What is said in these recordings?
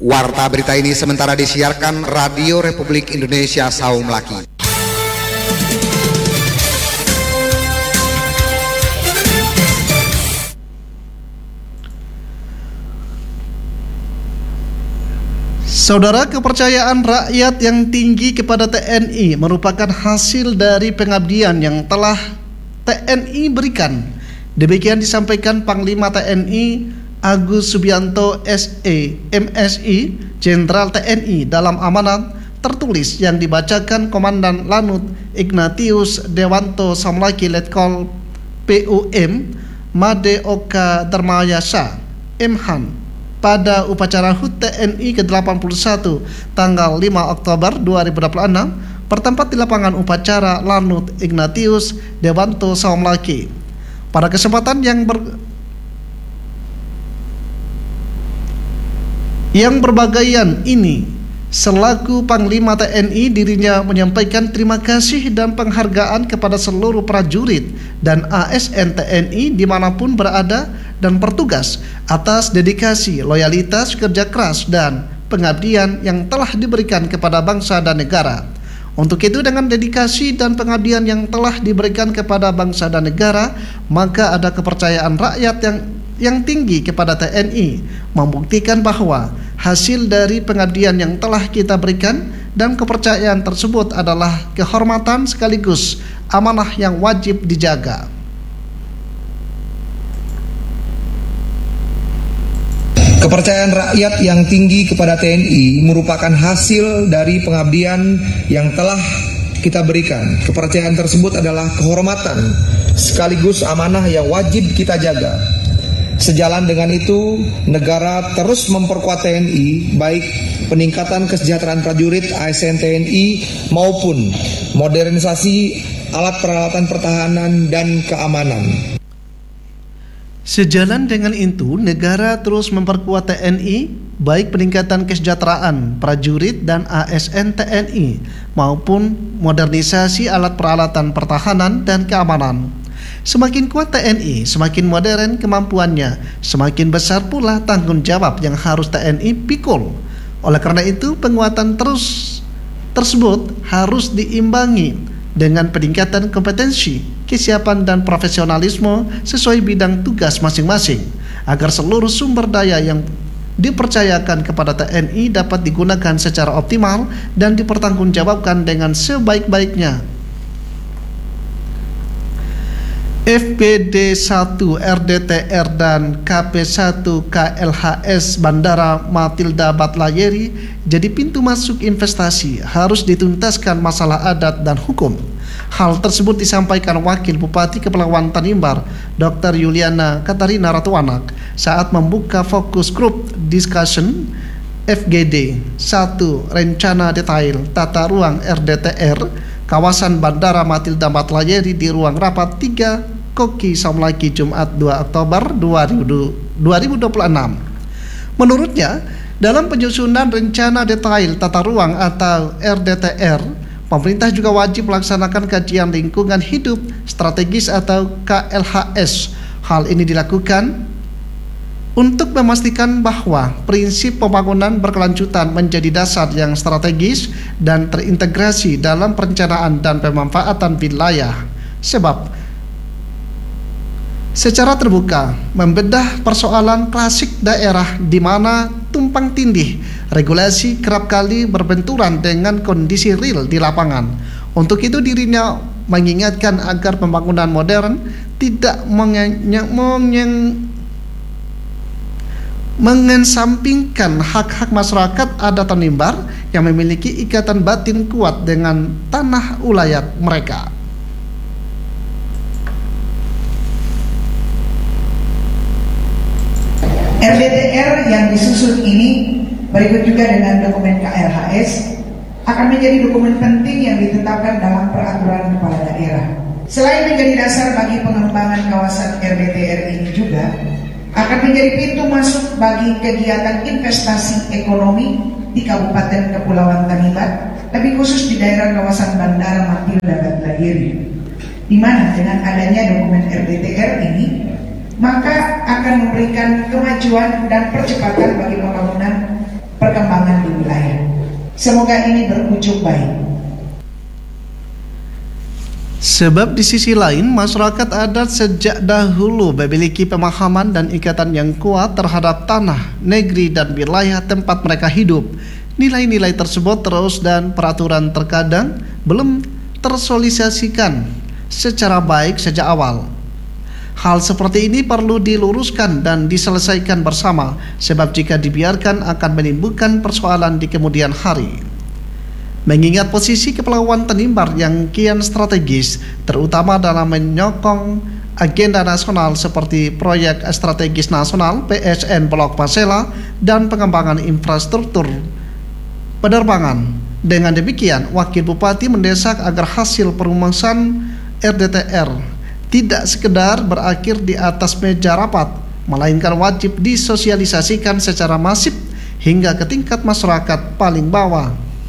Warta berita ini sementara disiarkan Radio Republik Indonesia Saum Laki. Saudara, kepercayaan rakyat yang tinggi kepada TNI merupakan hasil dari pengabdian yang telah TNI berikan. Demikian disampaikan Panglima TNI Agus Subianto SE, MSI, Jenderal TNI dalam amanat tertulis yang dibacakan Komandan Lanut Ignatius Dewanto Samlaki Letkol PUM Made Oka Dharmayasa Mhan pada upacara HUT TNI ke-81 tanggal 5 Oktober 2026 bertempat di lapangan upacara Lanut Ignatius Dewanto Samlaki. Pada kesempatan yang berbagaian ini, selaku Panglima TNI, dirinya menyampaikan terima kasih dan penghargaan kepada seluruh prajurit dan ASN TNI dimanapun berada dan bertugas atas dedikasi, loyalitas, kerja keras, dan pengabdian yang telah diberikan kepada bangsa dan negara. Untuk itu, dengan dedikasi dan pengabdian yang telah diberikan kepada bangsa dan negara, maka ada kepercayaan rakyat yang tinggi kepada TNI, membuktikan bahwa hasil dari pengabdian yang telah kita berikan dan kepercayaan tersebut adalah kehormatan sekaligus amanah yang wajib dijaga. Kepercayaan rakyat yang tinggi kepada TNI merupakan hasil dari pengabdian yang telah kita berikan. Kepercayaan tersebut adalah kehormatan sekaligus amanah yang wajib kita jaga. Sejalan dengan itu, negara terus memperkuat TNI, baik peningkatan kesejahteraan prajurit ASN TNI maupun modernisasi alat peralatan pertahanan dan keamanan. Sejalan dengan itu, negara terus memperkuat TNI, baik peningkatan kesejahteraan prajurit dan ASN TNI maupun modernisasi alat peralatan pertahanan dan keamanan. Semakin kuat TNI, semakin modern kemampuannya, semakin besar pula tanggung jawab yang harus TNI pikul. Oleh karena itu, penguatan tersebut harus diimbangi dengan peningkatan kompetensi, kesiapan dan profesionalisme sesuai bidang tugas masing-masing, agar seluruh sumber daya yang dipercayakan kepada TNI dapat digunakan secara optimal dan dipertanggungjawabkan dengan sebaik-baiknya. FPD 1 RDTR dan KP1 KLHS Bandara Matilda Batlayeri jadi pintu masuk investasi, harus dituntaskan masalah adat dan hukum. Hal tersebut disampaikan Wakil Bupati Kepulauan Tanimbar, Dr. Yuliana Katarina Ratuanak, saat membuka fokus group discussion FGD 1 Rencana Detail Tata Ruang RDTR Kawasan Bandara Matilda Batlayeri di ruang rapat 3 Koki Samlaki Jumat 2 Oktober 2026. Menurutnya, dalam penyusunan rencana detail tata ruang atau RDTR, pemerintah juga wajib melaksanakan kajian lingkungan hidup strategis atau KLHS. Hal ini dilakukan untuk memastikan bahwa prinsip pembangunan berkelanjutan menjadi dasar yang strategis dan terintegrasi dalam perencanaan dan pemanfaatan wilayah. Sebab secara terbuka membedah persoalan klasik daerah di mana tumpang tindih regulasi kerap kali berbenturan dengan kondisi real di lapangan. Untuk itu, dirinya mengingatkan agar pembangunan modern tidak mengesampingkan hak-hak masyarakat adat Tanimbar yang memiliki ikatan batin kuat dengan tanah ulayat mereka. RDTR yang disusun ini berikut juga dengan dokumen KLHS akan menjadi dokumen penting yang ditetapkan dalam peraturan kepala daerah. Selain menjadi dasar bagi pengembangan kawasan RDTR ini juga akan menjadi pintu masuk bagi kegiatan investasi ekonomi di Kabupaten Kepulauan Tanimbar, lebih khusus di daerah kawasan Bandara Matilda Batlayeri, di mana dengan adanya dokumen RDTR ini maka akan memberikan kemajuan dan percepatan bagi pembangunan perkembangan Semoga ini berujung baik. Sebab di sisi lain, masyarakat adat sejak dahulu memiliki pemahaman dan ikatan yang kuat terhadap tanah, negeri, dan wilayah tempat mereka hidup. Nilai-nilai tersebut terus dan peraturan terkadang belum tersosialisasikan secara baik sejak awal. Hal seperti ini perlu diluruskan dan diselesaikan bersama, sebab jika dibiarkan akan menimbulkan persoalan di kemudian hari. Mengingat posisi Kepulauan Tanimbar yang kian strategis, terutama dalam menyokong agenda nasional seperti Proyek Strategis Nasional PSN Blok Pasela dan pengembangan infrastruktur penerbangan. Dengan demikian, Wakil Bupati mendesak agar hasil perumusan RDTR tidak sekedar berakhir di atas meja rapat, melainkan wajib disosialisasikan secara masif hingga ke tingkat masyarakat paling bawah.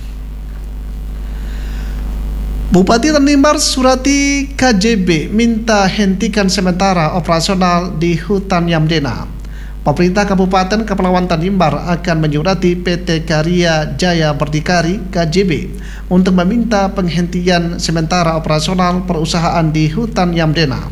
Bupati Tanimbar Surati KJB minta hentikan sementara operasional di hutan Yamdena. Pemerintah Kabupaten Kepulauan Tanimbar akan menyurati PT Karya Jaya Berdikari KJB untuk meminta penghentian sementara operasional perusahaan di hutan Yamdena.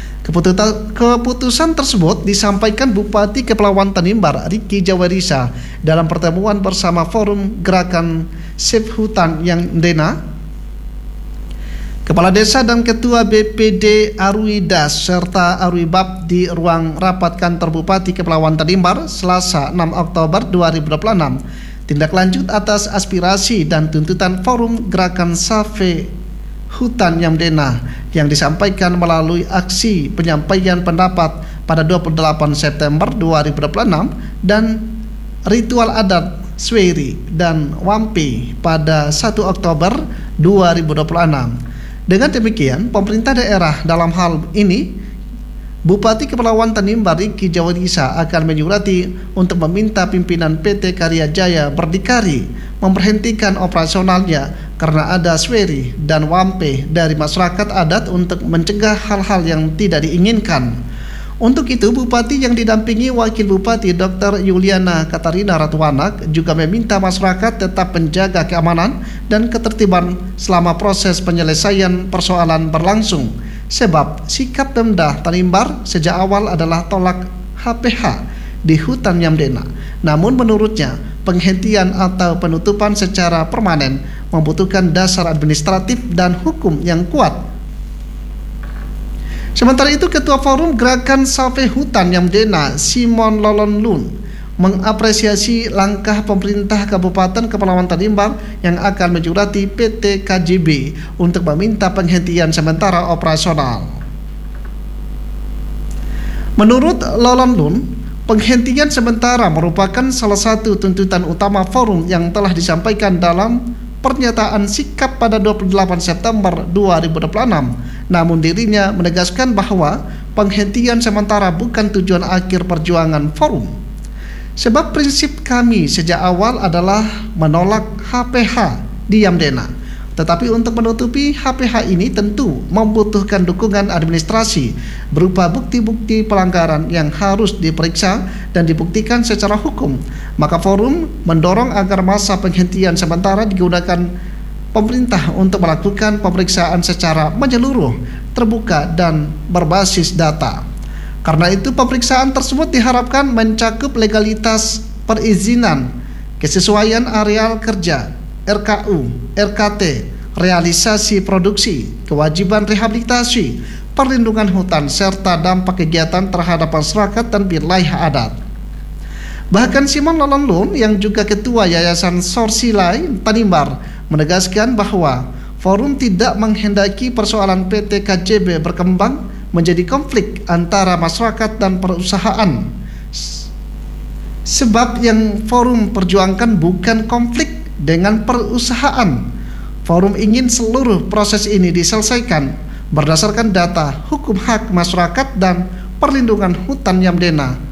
Keputusan tersebut disampaikan Bupati Kepulauan Tanimbar Riki Jawarisa dalam pertemuan bersama Forum Gerakan Save Hutan Yamdena, Kepala Desa dan Ketua BPD Arwidas serta Arwibab di ruang rapat kantor Bupati Kepulauan Tanimbar Selasa 6 Oktober 2026. Tindak lanjut atas aspirasi dan tuntutan Forum Gerakan Save Hutan Yamdena yang disampaikan melalui aksi penyampaian pendapat pada 28 September 2026 dan ritual adat Sweri dan Wampi pada 1 Oktober 2026. Dengan demikian, pemerintah daerah dalam hal ini, Bupati Kepulauan Tanimbar Riki Jawarisa akan menyurati untuk meminta pimpinan PT Karya Jaya Berdikari memberhentikan operasionalnya karena ada sweri dan wampe dari masyarakat adat untuk mencegah hal-hal yang tidak diinginkan. Untuk itu, Bupati yang didampingi Wakil Bupati Dr. Yuliana Katarina Ratuanak juga meminta masyarakat tetap menjaga keamanan dan ketertiban selama proses penyelesaian persoalan berlangsung. Sebab sikap Pemda Tanimbar sejak awal adalah tolak HPH di hutan Yamdena. Namun menurutnya, penghentian atau penutupan secara permanen membutuhkan dasar administratif dan hukum yang kuat. Sementara itu, Ketua Forum Gerakan Save Hutan Yamdena Simon Lolonlun mengapresiasi langkah pemerintah Kabupaten Kepulauan Tanimbar yang akan menyurati PT KJB untuk meminta penghentian sementara operasional. Menurut Lolonlun, penghentian sementara merupakan salah satu tuntutan utama forum yang telah disampaikan dalam pernyataan sikap pada 28 September 2026. Namun dirinya menegaskan bahwa penghentian sementara bukan tujuan akhir perjuangan forum. Sebab prinsip kami sejak awal adalah menolak HPH di Yamdena. Tetapi untuk menutupi HPH ini tentu membutuhkan dukungan administrasi berupa bukti-bukti pelanggaran yang harus diperiksa dan dibuktikan secara hukum. Maka forum mendorong agar masa penghentian sementara digunakan pemerintah untuk melakukan pemeriksaan secara menyeluruh, terbuka, dan berbasis data. Karena itu, pemeriksaan tersebut diharapkan mencakup legalitas perizinan, kesesuaian areal kerja, RKU, RKT, realisasi produksi, kewajiban rehabilitasi, perlindungan hutan, serta dampak kegiatan terhadap masyarakat dan wilayah adat. Bahkan Simon Lolonlun yang juga Ketua Yayasan Sorsilai Tanimbar menegaskan bahwa forum tidak menghendaki persoalan PT KJB berkembang menjadi konflik antara masyarakat dan perusahaan. Sebab yang forum perjuangkan bukan konflik dengan perusahaan. Forum ingin seluruh proses ini diselesaikan berdasarkan data, hukum hak masyarakat, dan perlindungan hutan Yamdena